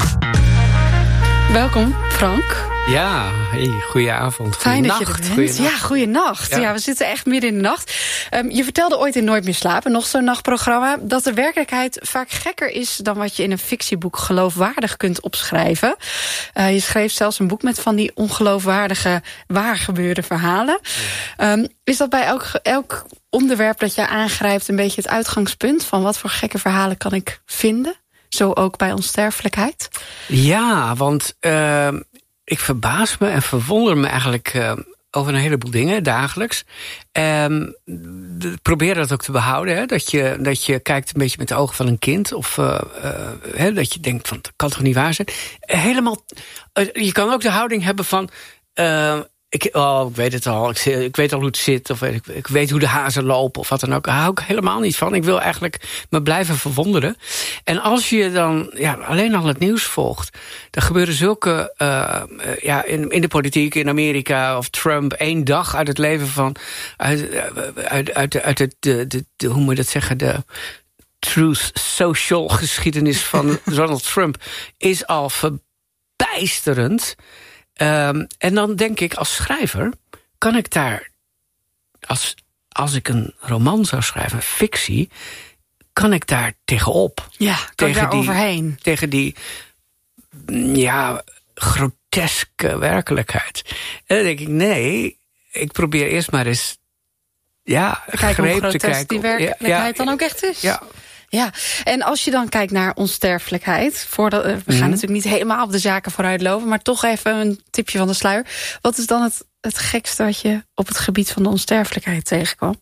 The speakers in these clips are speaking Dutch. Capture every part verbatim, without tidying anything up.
Welkom, Frank. Ja, hey, goedenavond. Fijn dat je er bent. Ja, goeienacht. Ja. ja, we zitten echt midden in de nacht. Um, je vertelde ooit in Nooit meer slapen, nog zo'n nachtprogramma, dat de werkelijkheid vaak gekker is dan wat je in een fictieboek geloofwaardig kunt opschrijven. Uh, je schreef zelfs een boek met van die ongeloofwaardige waargebeurde verhalen. Ja. Um, is dat bij elk, elk onderwerp dat je aangrijpt een beetje het uitgangspunt van wat voor gekke verhalen kan ik vinden? Zo ook bij onsterfelijkheid? Ja, want uh, ik verbaas me en verwonder me eigenlijk uh, over een heleboel dingen dagelijks. Um, probeer dat ook te behouden. Hè? Dat, je, dat je kijkt een beetje met de ogen van een kind. Of uh, uh, hè, dat je denkt van, dat kan toch niet waar zijn? Helemaal. Uh, je kan ook de houding hebben van. Uh, Ik, oh, ik weet het al. Ik, ik weet al hoe het zit. Of ik, ik weet hoe de hazen lopen. Of wat dan ook. Daar hou ik helemaal niet van. Ik wil eigenlijk me blijven verwonderen. En als je dan ja, alleen al het nieuws volgt. Dan gebeuren zulke. Uh, ja, in, in de politiek, in Amerika of Trump. één dag uit het leven van. Uit, uit, uit, uit het. De, de, de, hoe moet je dat zeggen? De. Truth social geschiedenis van Donald Trump. Is al verbijsterend. Um, en dan denk ik, als schrijver kan ik daar, als, als ik een roman zou schrijven, een fictie, kan ik daar tegenop. Ja, kan tegen daar die, overheen. Tegen die, ja, groteske werkelijkheid. En dan denk ik, nee, ik probeer eerst maar eens, ja, kijk hoe greep te kijken. Die werkelijkheid ja, dan ook echt is. Ja. Ja, en als je dan kijkt naar onsterfelijkheid, voordat, we gaan mm-hmm. natuurlijk niet helemaal op de zaken vooruitlopen, maar toch even een tipje van de sluier. Wat is dan het, het gekste wat je op het gebied van de onsterfelijkheid tegenkwam?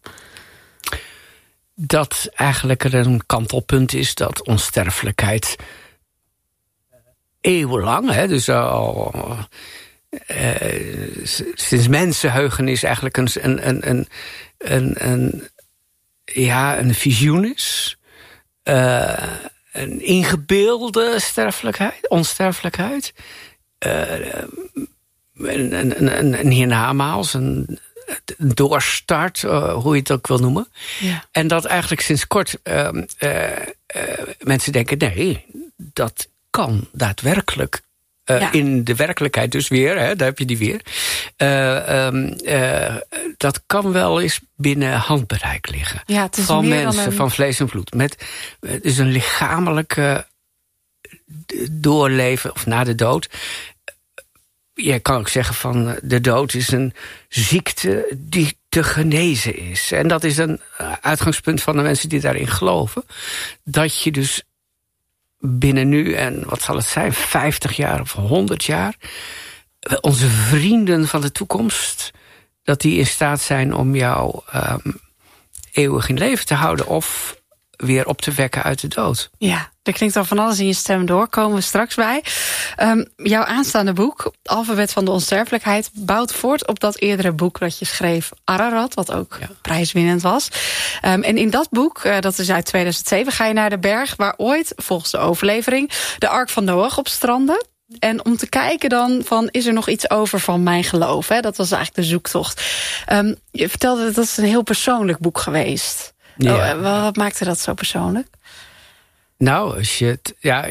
Dat eigenlijk er een kantelpunt is dat onsterfelijkheid eeuwenlang, hè, dus al uh, sinds mensenheugenis eigenlijk een, een, een, een, een, een, ja, een visioen is. Uh, een ingebeelde sterfelijkheid, onsterfelijkheid. Uh, een, een, een, een hiernamaals, een, een doorstart, uh, hoe je het ook wil noemen. Ja. En dat eigenlijk sinds kort uh, uh, uh, mensen denken, nee, dat kan daadwerkelijk. Uh, ja. In de werkelijkheid dus weer, hè, daar heb je die weer. Uh, um, uh, dat kan wel eens binnen handbereik liggen. Ja, het is van meer mensen, dan een... van vlees en bloed. Met dus een lichamelijke doorleven of na de dood. Je kan ook zeggen van de dood is een ziekte die te genezen is. En dat is een uitgangspunt van de mensen die daarin geloven. Dat je dus binnen nu, en wat zal het zijn, vijftig jaar of honderd jaar, onze vrienden van de toekomst, dat die in staat zijn om jou um, eeuwig in leven te houden of weer op te wekken uit de dood. Ja, er klinkt al van alles in je stem door, komen we straks bij. Um, jouw aanstaande boek, Alfabet van de Onsterfelijkheid, bouwt voort op dat eerdere boek dat je schreef, Ararat, wat ook ja. prijswinnend was. Um, en in dat boek, uh, dat is uit tweeduizend zeven, ga je naar de berg waar ooit, volgens de overlevering, de Ark van Noach op strandde. En om te kijken dan van, is er nog iets over van mijn geloof? Hè? Dat was eigenlijk de zoektocht. Um, je vertelde dat dat is een heel persoonlijk boek geweest. Ja. Oh, wat maakte dat zo persoonlijk? Nou, als je het, ja,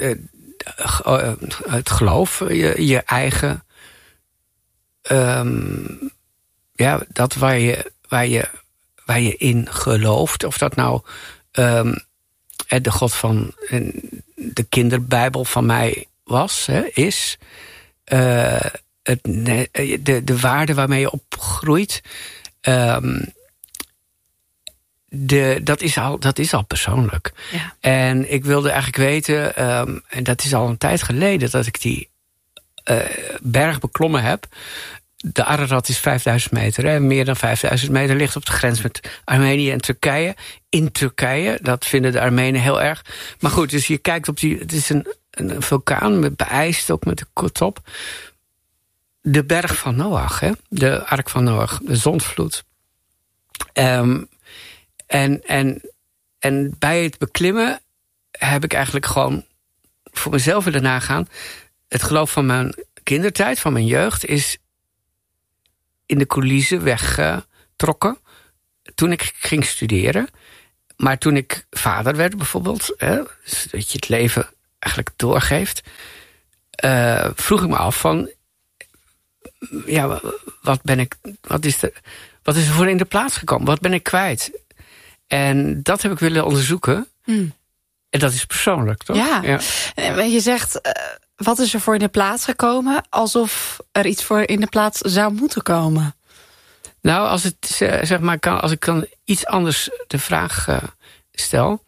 het geloof, je, je eigen, um, ja, dat waar je, waar je, waar je in gelooft, of dat nou um, de God van de kinderbijbel van mij was, hè, is, uh, het, de, de waarde waarmee je opgroeit. Um, De, dat, is al, dat is al persoonlijk. Ja. En ik wilde eigenlijk weten, um, en dat is al een tijd geleden dat ik die uh, berg beklommen heb. De Ararat is vijfduizend meter, hè, meer dan vijfduizend meter, ligt op de grens met Armenië en Turkije. In Turkije, dat vinden de Armenen heel erg. Maar goed, dus je kijkt op die, het is een, een vulkaan, met beijst, ook met de top. De berg van Noach, hè, de Ark van Noach, de zondvloed. Um, En, en, en bij het beklimmen heb ik eigenlijk gewoon voor mezelf willen nagaan. Het geloof van mijn kindertijd, van mijn jeugd, is in de coulissen weggetrokken. Toen ik ging studeren. Maar toen ik vader werd bijvoorbeeld, hè, dus dat je het leven eigenlijk doorgeeft, uh, vroeg ik me af van, ja, wat ben ik, wat is er, wat is er voor in de plaats gekomen? Wat ben ik kwijt? En dat heb ik willen onderzoeken. Mm. En dat is persoonlijk, toch? Ja, ja. Je zegt, uh, wat is er voor in de plaats gekomen? Alsof er iets voor in de plaats zou moeten komen. Nou, als, het, zeg maar, kan, als ik dan iets anders de vraag uh, stel.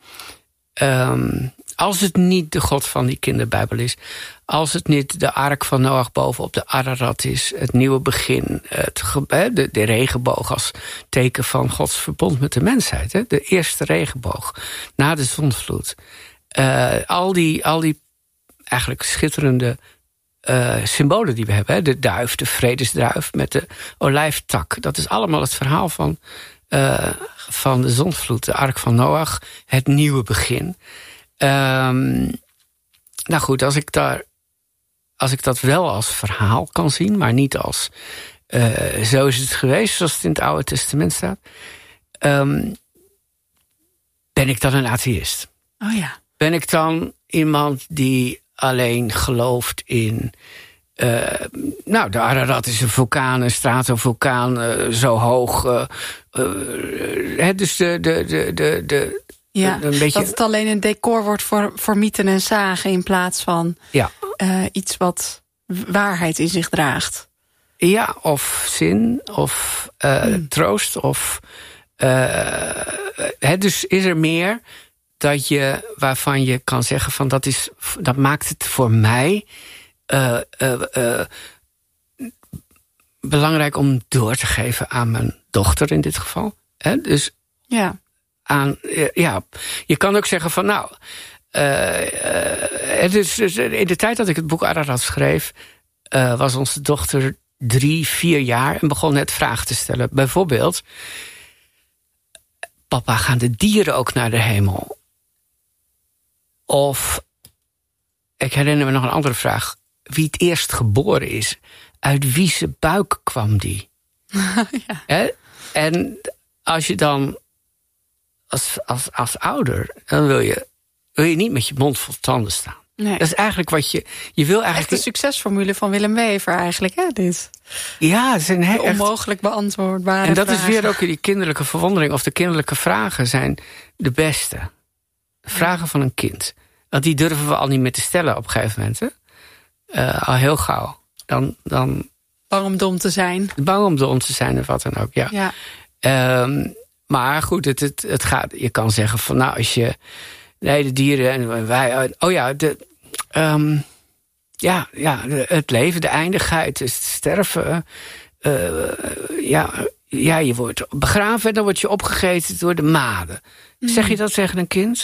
Um, als het niet de God van die kinderbijbel is, als het niet de ark van Noach bovenop de Ararat is, het nieuwe begin, het, de, de regenboog als teken van Gods verbond met de mensheid, hè, de eerste regenboog na de zondvloed. Uh, al, die, al die eigenlijk schitterende uh, symbolen die we hebben, hè, de duif, de vredesduif met de olijftak, dat is allemaal het verhaal van, uh, van de zondvloed, de ark van Noach, het nieuwe begin. Um, nou goed, als ik, daar, als ik dat wel als verhaal kan zien, maar niet als uh, zo is het geweest, zoals het in het Oude Testament staat, um, ben ik dan een atheïst. Oh ja. Ben ik dan iemand die alleen gelooft in, Uh, nou, de Ararat is een vulkaan, een stratovulkaan, uh, zo hoog. Uh, uh, uh, dus de, de, de, de, de Ja, een beetje, dat het alleen een decor wordt voor, voor mythen en zagen in plaats van ja. uh, iets wat waarheid in zich draagt. Ja, of zin, of uh, hmm. troost, of uh, he, dus is er meer dat je, waarvan je kan zeggen van dat is, dat maakt het voor mij uh, uh, uh, belangrijk om door te geven aan mijn dochter in dit geval. He, dus ja. Aan, ja, je kan ook zeggen van nou, uh, uh, dus, dus in de tijd dat ik het boek Ararat schreef, uh, was onze dochter drie, vier jaar en begon net vragen te stellen. Bijvoorbeeld, papa, gaan de dieren ook naar de hemel? Of, ik herinner me nog een andere vraag, wie het eerst geboren is, uit wie zijn buik kwam die? Ja. He? En als je dan Als, als, als ouder, dan wil je, wil je niet met je mond vol tanden staan. Nee. Dat is eigenlijk wat je... je wil eigenlijk echt de succesformule van Willem Wever eigenlijk, hè, dit? Ja, het zijn he- onmogelijk echt beantwoordbare En dat vragen. is weer ook die kinderlijke verwondering, of de kinderlijke vragen zijn de beste. De vragen ja. van een kind. Want die durven we al niet meer te stellen op een gegeven moment. Hè? Uh, al heel gauw. Dan, dan... Bang om dom te zijn. Bang om dom te zijn of wat dan ook, ja. ja. Um, Maar goed, het, het, het gaat, je kan zeggen van nou, als je... Nee, de dieren en wij... Oh ja, de, um, ja, ja de, het leven, de eindigheid, het sterven. Uh, ja, ja, je wordt begraven en dan word je opgegeten door de maden. Mm. Zeg je dat tegen een kind?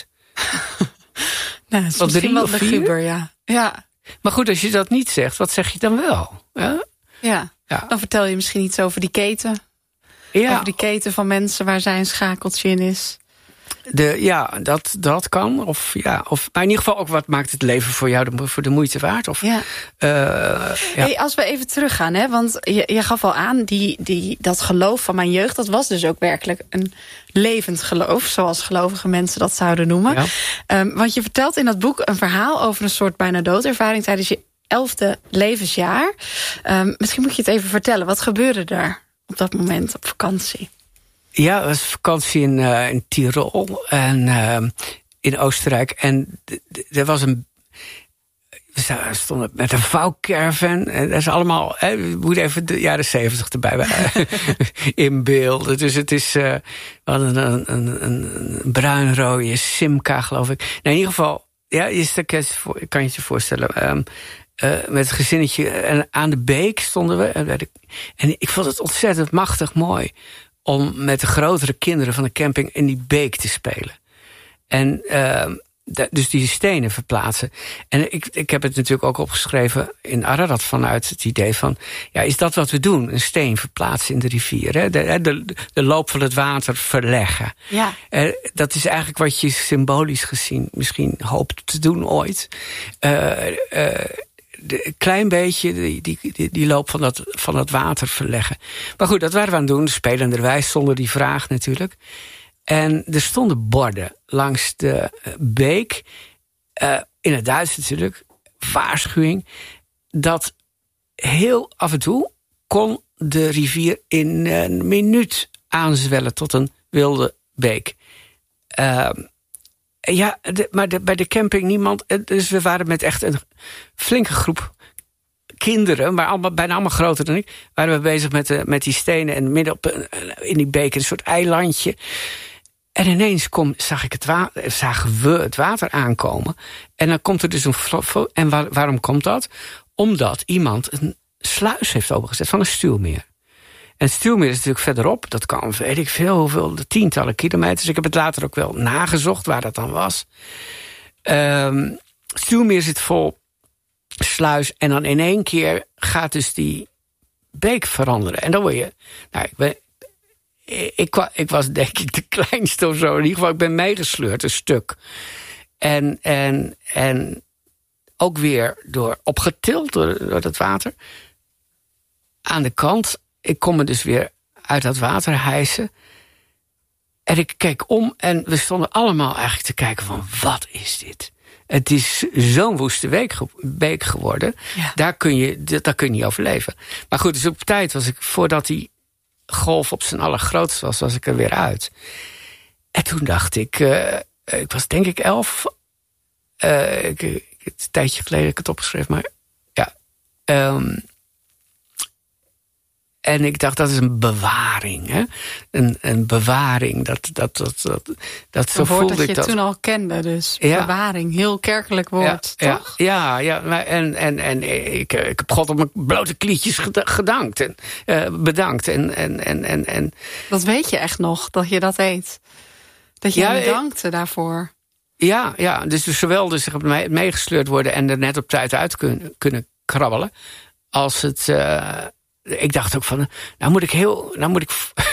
Nou, dat is wat misschien wel luguber, ja. ja. Maar goed, als je dat niet zegt, wat zeg je dan wel? Ja, ja. ja. Dan vertel je misschien iets over die keten. Ja. Over die keten van mensen waar zij een schakeltje in is. De, ja, dat, dat kan. Of, ja, of, maar in ieder geval ook wat maakt het leven voor jou de, voor de moeite waard. Of, ja. Uh, ja. Hey, als we even teruggaan, hè, want je, je gaf al aan, die, die, dat geloof van mijn jeugd, dat was dus ook werkelijk een levend geloof, zoals gelovige mensen dat zouden noemen. Ja. Um, want je vertelt in dat boek een verhaal over een soort bijna doodervaring tijdens je elfde levensjaar. Um, misschien moet je het even vertellen. Wat gebeurde daar op dat moment op vakantie? Ja, het was vakantie in, uh, in Tirol en uh, in Oostenrijk. En er was een... We stonden met een vouwcaravan. En dat is allemaal... Hè, we moeten even de jaren zeventig erbij inbeelden. Dus het is... Uh, we hadden een, een, een, een bruin-rode Simca, geloof ik. Nou, in ieder geval... Ja, is dat, kan je je voorstellen... Um, Uh, met het gezinnetje en aan de beek stonden we. En ik vond het ontzettend machtig mooi om met de grotere kinderen van de camping in die beek te spelen. En uh, de, dus die stenen verplaatsen. En ik, ik heb het natuurlijk ook opgeschreven in Ararat vanuit het idee van... ja, is dat wat we doen? Een steen verplaatsen in de rivier. Hè? De, de, de loop van het water verleggen. Ja. Uh, dat is eigenlijk wat je symbolisch gezien misschien hoopt te doen ooit. Uh, uh, Een klein beetje die, die, die, die loop van dat, van dat water verleggen. Maar goed, dat waren we aan het doen, spelenderwijs, zonder die vraag natuurlijk. En er stonden borden langs de beek. uh, in het Duits natuurlijk, waarschuwing, dat heel af en toe kon de rivier in een minuut aanzwellen tot een wilde beek. Uh, ja, de, maar de, bij de camping niemand. Dus we waren met echt een flinke groep kinderen, maar allemaal, bijna allemaal groter dan ik, waren we bezig met, de, met die stenen en midden op in die beek een soort eilandje. En ineens kom, zag ik het water, zagen we het water aankomen. En dan komt er dus een. En waar, waarom komt dat? Omdat iemand een sluis heeft opengezet van een stuwmeer. En Stuwmeer is natuurlijk verderop. Dat kan, weet ik veel, hoeveel, de tientallen kilometers. Ik heb het later ook wel nagezocht waar dat dan was. Um, Stuwmeer zit vol sluis. En dan in één keer gaat dus die beek veranderen. En dan word je. Nou, ik ben. Ik, ik was denk ik de kleinste of zo. In ieder geval, ik ben meegesleurd, een stuk. En, en, en ook weer door opgetild door, door dat water. Aan de kant. Ik kon me dus weer uit dat water hijsen. En ik keek om en we stonden allemaal eigenlijk te kijken van, wat is dit? Het is zo'n woeste week, beek geworden. Ja. Daar kun je, daar kun je niet overleven. Maar goed, dus op tijd was ik, voordat die golf op zijn allergrootst was, was ik er weer uit. En toen dacht ik, uh, ik was denk ik elf. Uh, ik, ik, het is een tijdje geleden ik het opgeschreven, maar ja. Um, En ik dacht, dat is een bewaring. Hè? Een, een bewaring. Dat, dat, dat, dat, dat zo voelde dat ik je dat. toen al kende, dus ja. bewaring. Heel kerkelijk woord, ja, toch? Ja, ja, ja en, en, en ik, ik heb God op mijn blote klietjes gedankt. En, uh, bedankt. En, en, en, en, en... Dat weet je echt nog, dat je dat deed. Dat je ja, hem dankte daarvoor. Ja, ja, dus zowel dus meegesleurd worden en er net op tijd uit kunnen, kunnen krabbelen. Als het... Uh, Ik dacht ook van, nou moet ik heel, nou moet ik,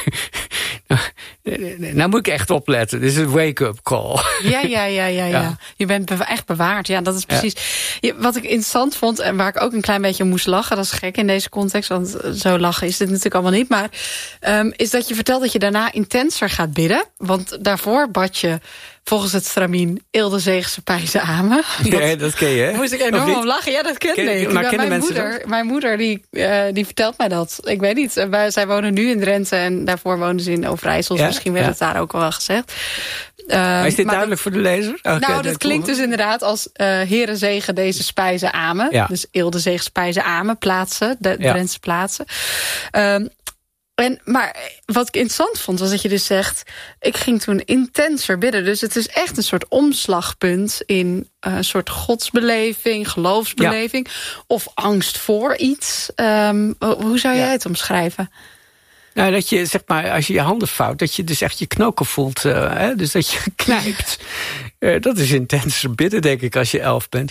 nou moet ik echt opletten. Dit is een wake-up call. Ja, ja, ja, ja, ja. ja. Je bent echt bewaard. Ja, dat is precies. Ja. Wat ik interessant vond en waar ik ook een klein beetje om moest lachen, dat is gek in deze context, want zo lachen is dit natuurlijk allemaal niet. Maar um, is dat je vertelt dat je daarna intenser gaat bidden, want daarvoor bad je volgens het stramien Ilde Zeegse Pijze Amen. Ja, dat, dat ken je, hè? Moest ik enorm om lachen. Ja, dat kende ken, ik. Maar ja, mijn, moeder, dat? mijn moeder, die, uh, die vertelt mij dat. Ik weet niet. Wij, zij wonen nu in Drenthe en daarvoor wonen ze in Overijssel. Ja, misschien werd ja. het daar ook wel gezegd. Uh, maar is dit maar duidelijk voor de lezer? Okay, nou, dat klinkt dus inderdaad als uh, Heere zegen deze spijzen Amen. Ja. Dus Ilde Zeegse Pijze Amen, plaatsen, de ja. Drentse plaatsen. Um, En, maar wat ik interessant vond, was dat je dus zegt, ik ging toen intenser bidden. Dus het is echt een soort omslagpunt in een soort godsbeleving, geloofsbeleving. Ja. Of angst voor iets. Um, hoe zou jij ja. het omschrijven? Nou, dat je, zeg maar, als je je handen vouwt, dat je dus echt je knoken voelt. Uh, hè? Dus dat je knijpt. uh, dat is intenser bidden, denk ik, als je elf bent.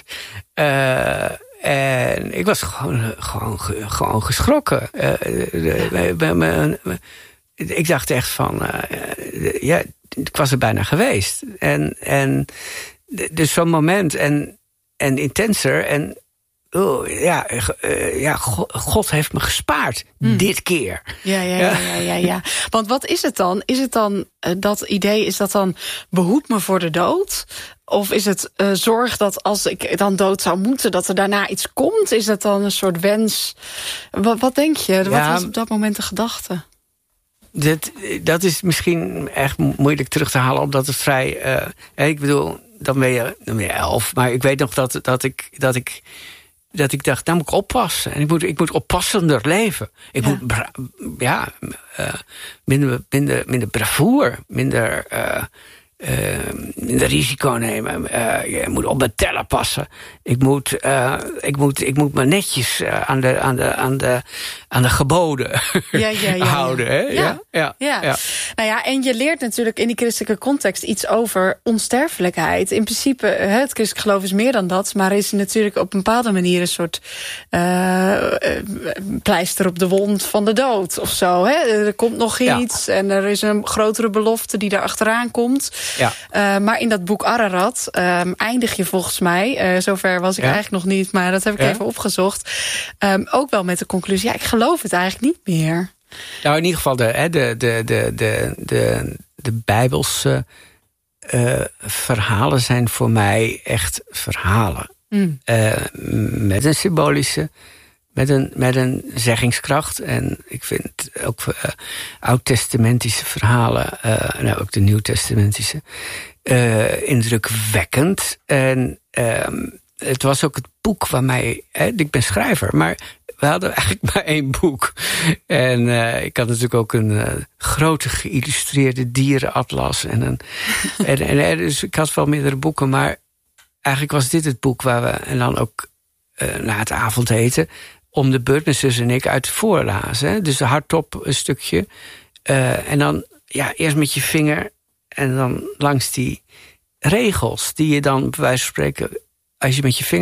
Uh, En ik was gewoon, gewoon, gewoon geschrokken. Uh, ja. me, me, me, ik dacht echt van, uh, ja, ik was er bijna geweest. En, en dus zo'n moment en, en intenser. En oh, ja, uh, ja, God heeft me gespaard. Hmm. Dit keer. Ja, ja, ja, ja, ja, ja. Want wat is het dan? Is het dan uh, dat idee, is dat dan behoed me voor de dood? Of is het uh, zorg dat als ik dan dood zou moeten, dat er daarna iets komt? Is dat dan een soort wens? Wat, wat denk je? Wat ja, was op dat moment de gedachte? Dat, dat is misschien echt moeilijk terug te halen, omdat het vrij... Uh, ik bedoel, dan ben, je, dan ben je elf. Maar ik weet nog dat, dat ik... Dat ik Dat ik dacht, nou moet ik oppassen. En ik moet, ik moet oppassender leven. Ik ja. moet, bra- ja, uh, minder, minder, minder bravoer, minder, uh, uh, minder risico nemen. Uh, je moet op mijn tellen passen. Ik moet, uh, ik moet, ik moet me netjes uh, aan, de, aan, de, aan, de, aan de geboden ja, ja, ja, houden. Hè? Ja. Ja. Ja. Ja. Ja. Nou ja, en je leert natuurlijk in die christelijke context iets over onsterfelijkheid. In principe, het christelijk geloof is meer dan dat, maar is natuurlijk op een bepaalde manier een soort uh, pleister op de wond van de dood of zo. Hè? Er komt nog iets ja. en er is een grotere belofte die daar achteraan komt. Ja. Uh, maar in dat boek Ararat um, eindig je volgens mij, uh, zover was ik ja. eigenlijk nog niet, maar dat heb ik ja. even opgezocht, um, ook wel met de conclusie, ja, ik geloof het eigenlijk niet meer. Nou, in ieder geval de, de, de, de, de, de, de Bijbelse uh, verhalen zijn voor mij echt verhalen. Mm. Uh, met een symbolische, met een, met een zeggingskracht. En ik vind ook uh, oud-testamentische verhalen, uh, nou ook de nieuw-testamentische, uh, indrukwekkend. En uh, het was ook het boek waar mij, hè, ik ben schrijver, maar we hadden eigenlijk maar één boek. En uh, ik had natuurlijk ook een uh, grote geïllustreerde dierenatlas. En, een, en, en dus ik had wel meerdere boeken, maar eigenlijk was dit het boek waar we, en dan ook uh, na het avondeten, om de beurt, mijn zus en ik, uit voorlazen. Hè? Dus hardop een stukje. Uh, en dan ja, eerst met je vinger en dan langs die regels die je dan bij wijze van spreken, als je met je vinger